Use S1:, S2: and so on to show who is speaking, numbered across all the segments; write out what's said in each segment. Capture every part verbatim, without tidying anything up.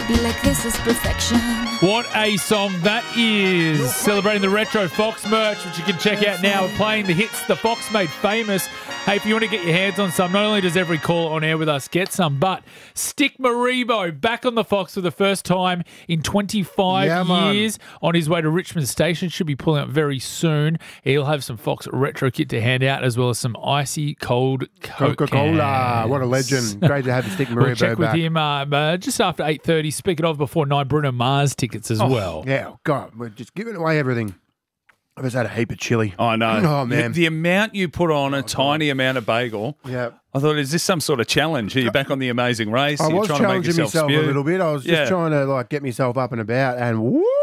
S1: Baby, like this is perfection.
S2: What a song that is. Celebrating the Retro Fox merch, which you can check out now. We're playing the hits the Fox made famous. Hey, if you want to get your hands on some, not only does every caller on air with us get some, but Stick Maribo back on the Fox for the first time in twenty-five
S3: Yeah,
S2: years. On his way to Richmond Station. Should be pulling up very soon. He'll have some Fox retro kit to hand out, as well as some icy cold Coke
S3: Coca-Cola.
S2: cans.
S3: What a legend. Great to have Stick Maribo
S2: We'll check with
S3: back.
S2: him uh, uh, just after eight thirty. Speaking of, before nine, Bruno Mars tickets as
S3: Oh,
S2: well.
S3: Yeah, oh, God, we're just giving away everything. I've just had a heap of chili.
S4: I know.
S3: Oh, man.
S4: The, the amount you put on a tiny amount of bagel.
S3: Yeah.
S4: I thought, is this some sort of challenge? Are you back on the Amazing Race?
S3: I
S4: You're
S3: was
S4: trying to make
S3: challenging
S4: yourself
S3: myself
S4: spew?
S3: a little bit. I was just
S4: Yeah.
S3: trying to like get myself up and about, and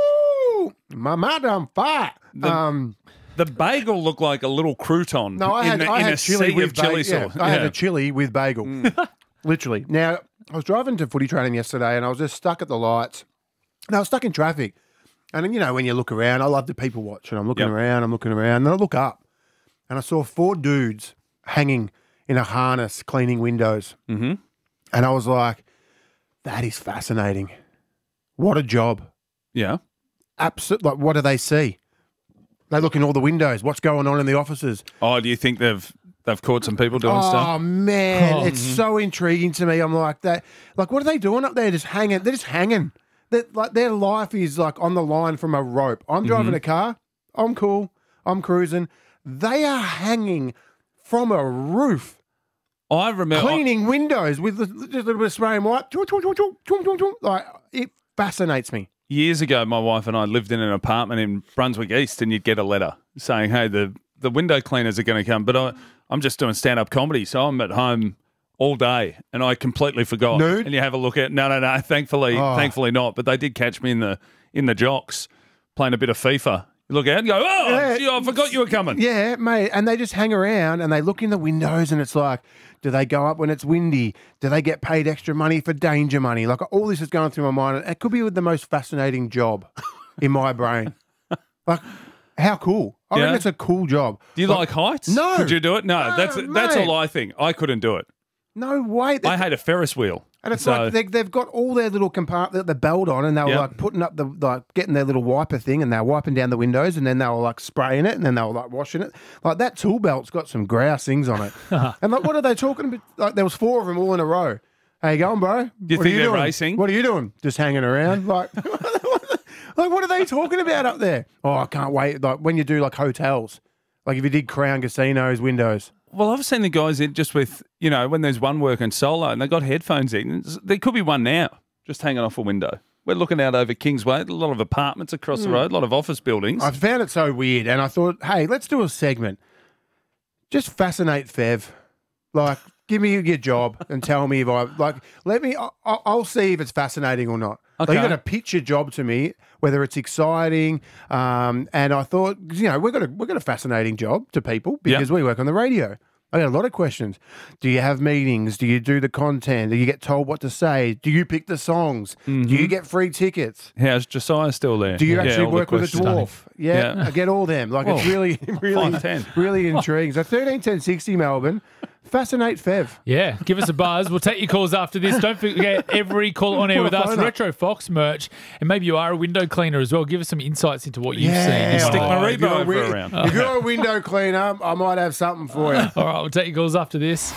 S3: woo, my mouth on fire.
S4: The-
S3: um,
S4: The bagel looked like a little crouton
S3: no, I
S4: in,
S3: had,
S4: the,
S3: I
S4: in
S3: had
S4: a
S3: chili
S4: sea
S3: with
S4: of chili
S3: bagel.
S4: sauce.
S3: I had
S4: Yeah.
S3: a chili with bagel, literally. Now I was driving to footy training yesterday, and I was just stuck at the lights, and I was stuck in traffic. And then, you know, when you look around, I love to people watch, and I'm looking
S4: Yep.
S3: around, I'm looking around, and then I look up, and I saw four dudes hanging in a harness cleaning windows,
S4: Mhm.
S3: and I was like, that is fascinating. What a job.
S4: Yeah.
S3: Absolutely. Like, what do they see? They look in all the windows. What's going on in the offices?
S4: Oh, do you think they've they've caught some people doing
S3: Oh
S4: stuff?
S3: man,
S2: Oh,
S3: it's so intriguing to me. I'm like that. Like, what are they doing up there? Just hanging. They're just hanging. They're, like their life is like on the line from a rope. I'm driving
S4: Mm-hmm.
S3: a car. I'm cool. I'm cruising. They are hanging from a roof,
S4: I remember.
S3: cleaning windows with the- just a little bit of spray and wipe. Choo, choo, choo, choo, choo, choo, choo. Like, it fascinates me.
S4: Years ago, my wife and I lived in an apartment in Brunswick East, and you'd get a letter saying, "Hey, the the window cleaners are going to come," but I, I'm just doing stand up comedy, so I'm at home all day, and I completely forgot.
S3: Nude?
S4: And you have a look at no, no, no. Thankfully,
S3: Oh.
S4: thankfully not. But they did catch me in the in the jocks playing a bit of FIFA. You look out and go, "Oh,
S3: Yeah.
S4: gee, I forgot you were coming."
S3: Yeah, mate. And they just hang around and they look in the windows, and it's like, do they go up when it's windy? Do they get paid extra money for danger money? Like, all this is going through my mind. It could be the most fascinating job in my brain. Like, how cool. I
S4: Yeah.
S3: reckon it's a cool job.
S4: Do you like, heights?
S3: No.
S4: Could you do it? No,
S3: No,
S4: that's that's
S3: mate.
S4: all I think. I couldn't do it.
S3: No way.
S4: I hate a Ferris wheel.
S3: And it's
S4: So-
S3: like they, they've got all their little compartment, the belt on, and they were
S4: Yep.
S3: like putting up the, like getting their little wiper thing, and they were wiping down the windows, and then they were like spraying it, and then they were like washing it. Like, that tool belt's got some grouse things on it. And like, what are they talking about? Like, there was four of them all in a row. How you going, bro?
S4: you
S3: What are
S4: think they're
S3: doing?
S4: racing?
S3: What are you doing? Just hanging around? Like, like, what are they talking about up there? Oh, I can't wait. Like, when you do like hotels, like if you did Crown Casinos windows.
S4: Well, I've seen the guys in just with, you know, when there's one working solo and they got headphones in. It's- There could be one now, just hanging off a window. We're looking out over Kingsway, a lot of apartments across the road, a lot of office buildings.
S3: I found it so weird, and I thought, hey, let's do a segment. Just fascinate Fev. Like, give me your job and tell me if I like. Let me. I- I'll, I'll see if it's fascinating or not. Like,
S4: Okay.
S3: you got to pitch your job to me, whether it's exciting. Um, and I thought, you know, we've got a we've got a fascinating job to people because we work on the radio. I got a lot of questions. Do you have meetings? Do you do the content? Do you get told what to say? Do you pick the songs? Do you get free tickets?
S4: How's Josiah still there?
S3: Do you
S4: Yeah,
S3: actually
S4: all the
S3: work with a
S4: questions.
S3: dwarf? Yeah,
S4: Yeah.
S3: I get all them. Like, it's
S4: Whoa.
S3: really, really,
S4: five ten.
S3: really intriguing. So thirteen ten sixty Melbourne, fascinate Fev.
S2: Yeah, give us a buzz. We'll take your calls after this. Don't forget every call on air
S3: Put
S2: with
S3: a
S2: us.
S3: phone up.
S2: Retro Fox merch. And maybe you are a window cleaner as well. Give us some insights into what you've seen.
S4: Stick
S3: Oh,
S4: my
S3: if you're a
S4: Rebo
S3: win-
S4: around.
S3: If you're a window cleaner, I might have something for you.
S2: All right, we'll take your calls after this.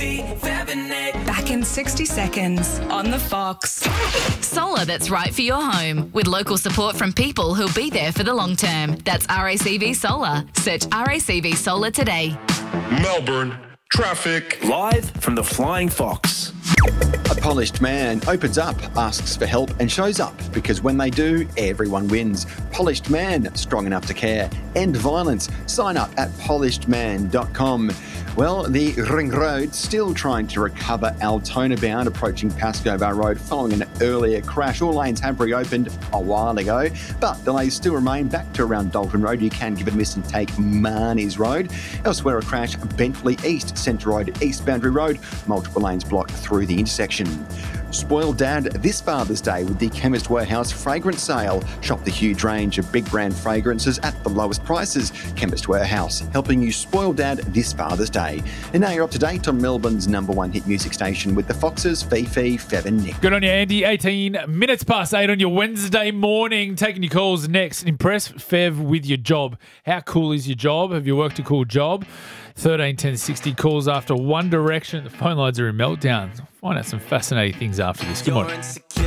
S5: Back in sixty seconds on the Fox.
S1: Solar that's right for your home with local support from people who'll be there for the long term. That's R A C V Solar. Search R A C V Solar today.
S6: Melbourne traffic.
S7: Live from the Flying Fox.
S8: A polished man opens up, asks for help and shows up because when they do, everyone wins. Polished Man, strong enough to care. End violence. Sign up at polished man dot com. Well, the Ring Road still trying to recover Altona bound approaching Pascoe Bar Road following an earlier crash. All lanes have reopened a while ago, but delays still remain back to around Dalton Road. You can give it a miss and take Marnie's Road. Elsewhere, a crash Bentley East, Centre Road, East Boundary Road. Multiple lanes blocked through the intersection. Spoil Dad this Father's Day with the Chemist Warehouse fragrance sale. Shop the huge range of big brand fragrances at the lowest prices. Chemist Warehouse, helping you spoil Dad this Father's Day. And now you're up to date on Melbourne's number one hit music station with the Foxes, Fifi, Fev and Nick.
S2: Good on you, Andy. eighteen minutes past eight on your Wednesday morning. Taking your calls next. Impress Fev with your job. How cool is your job? Have you worked a cool job? thirteen ten sixty calls after One Direction. The phone lines are in meltdown. Find out some fascinating things after this. Good morning.